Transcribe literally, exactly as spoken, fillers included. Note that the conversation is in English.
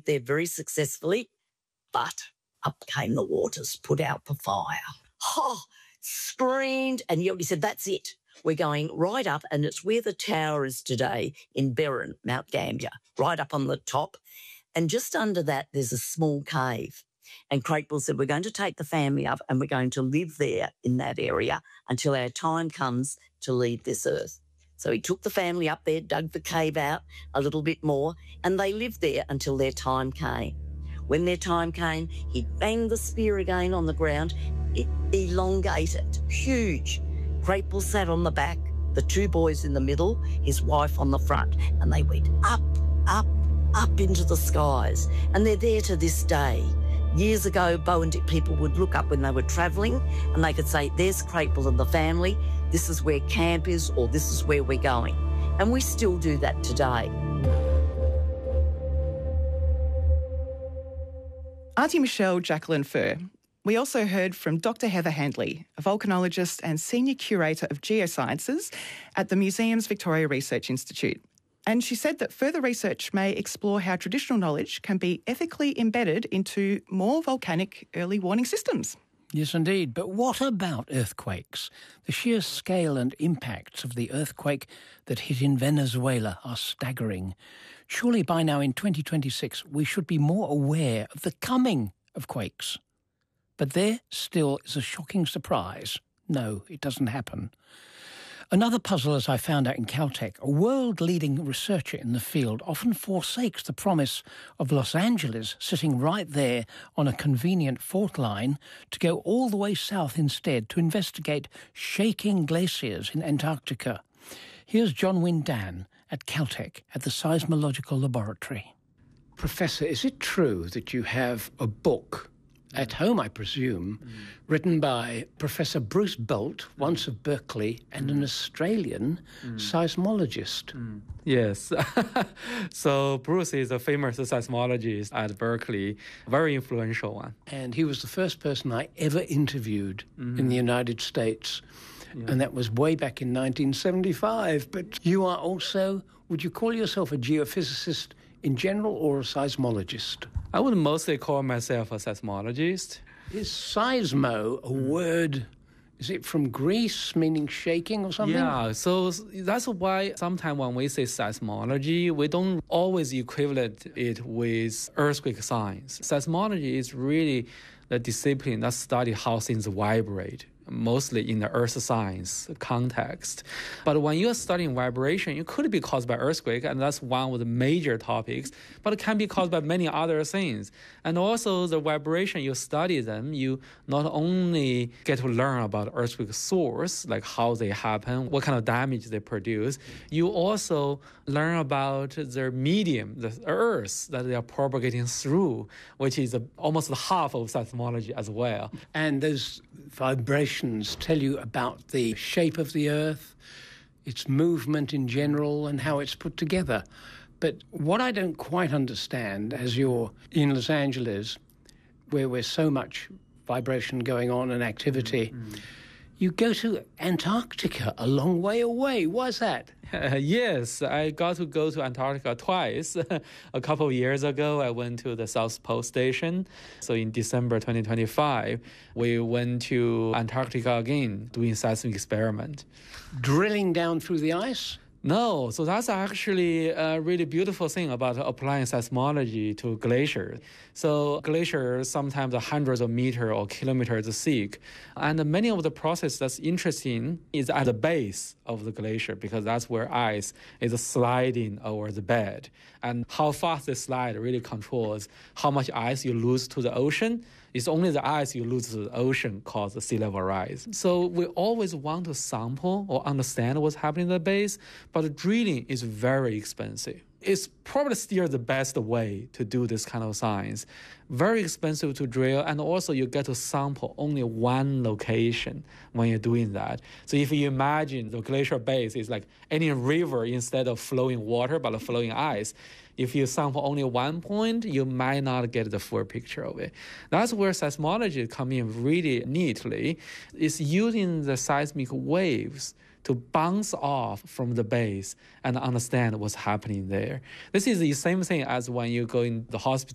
lived there very successfully, but up came the waters, put out the fire. Oh, screamed, and he said, that's it. We're going right up, and it's where the tower is today in Berrin, Mount Gambier, right up on the top. And just under that, there's a small cave. And Craikbill said, we're going to take the family up and we're going to live there in that area until our time comes to leave this earth. So he took the family up there, dug the cave out a little bit more, and they lived there until their time came. When their time came, he banged the spear again on the ground. It elongated, huge. Craikbill sat on the back, the two boys in the middle, his wife on the front, and they went up, up, up into the skies. And they're there to this day. Years ago, Bowen Dip people would look up when they were travelling and they could say, there's Craikbill and the family, this is where camp is, or this is where we're going. And we still do that today. Auntie Michelle, Jacqueline Furr. We also heard from Doctor Heather Handley, a volcanologist and Senior Curator of Geosciences at the Museum's Victoria Research Institute. And she said that further research may explore how traditional knowledge can be ethically embedded into more volcanic early warning systems. Yes, indeed. But what about earthquakes? The sheer scale and impacts of the earthquake that hit in Venezuela are staggering. Surely by now in twenty twenty-six we should be more aware of the coming of quakes. But there still is a shocking surprise. No, it doesn't happen. Another puzzle, as I found out in Caltech, a world-leading researcher in the field often forsakes the promise of Los Angeles sitting right there on a convenient fault line to go all the way south instead to investigate shaking glaciers in Antarctica. Here's John Wynne Dan at Caltech at the Seismological Laboratory. Professor, is it true that you have a book at home, I presume, mm. written by Professor Bruce Bolt, once of Berkeley, and an Australian mm. seismologist? Mm. Yes. So Bruce is a famous seismologist at Berkeley, very influential one. And he was the first person I ever interviewed mm. in the United States. Yeah. And that was way back in nineteen seventy-five. But you are also, would you call yourself a geophysicist in general or a seismologist? I would mostly call myself a seismologist. Is seismo a word, is it from Greece, meaning shaking or something? Yeah, so that's why sometimes when we say seismology, we don't always equivalent it with earthquake science. Seismology is really the discipline that studies how things vibrate, mostly in the earth science context. But when you're studying vibration, it could be caused by earthquake, and that's one of the major topics, but it can be caused by many other things. And also the vibration, you study them, you not only get to learn about earthquake source, like how they happen, what kind of damage they produce, you also learn about the medium, the earth that they are propagating through, which is a, almost half of seismology as well. And those vibrations tell you about the shape of the earth, its movement in general, and how it's put together. But what I don't quite understand, as you're in Los Angeles, where there's so much vibration going on and activity, mm-hmm. you go to Antarctica, a long way away. Why's that? Uh, yes, I got to go to Antarctica twice. A couple of years ago, I went to the South Pole Station. So in December twenty twenty-five, we went to Antarctica again, doing seismic experiment. Drilling down through the ice? No, so that's actually a really beautiful thing about applying seismology to glaciers. So glaciers sometimes are hundreds of meters or kilometers thick. And many of the process that's interesting is at the base of the glacier, because that's where ice is sliding over the bed. And how fast they slide really controls how much ice you lose to the ocean. It's only the ice you lose to the ocean causes sea level rise. So we always want to sample or understand what's happening at the base, but drilling is very expensive. It's probably still the best way to do this kind of science. Very expensive to drill, and also you get to sample only one location when you're doing that. So if you imagine the glacier base is like any river instead of flowing water, but flowing ice, if you sample only one point, you might not get the full picture of it. That's where seismology comes in really neatly. It's using the seismic waves to bounce off from the base and understand what's happening there. This is the same thing as when you go in the hospital